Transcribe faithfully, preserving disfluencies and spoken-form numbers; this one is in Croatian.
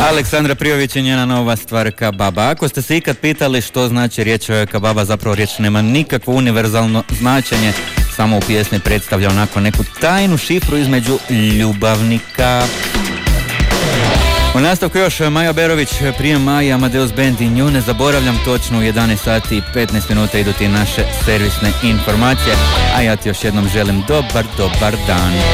Aleksandra Prijović je njena nova stvar Kababa. Ako ste se ikad pitali što znači riječ Kababa, zapravo riječ nema nikakvo univerzalno značenje, samo u pjesmi predstavlja onako neku tajnu šifru između ljubavnika. U nastavku još Maja Berović, prije Maja, Amadeus Band i nju ne zaboravljam. Točno u jedanaest sati i petnaest minuta idu ti naše servisne informacije, a ja ti još jednom želim dobar, dobar dan.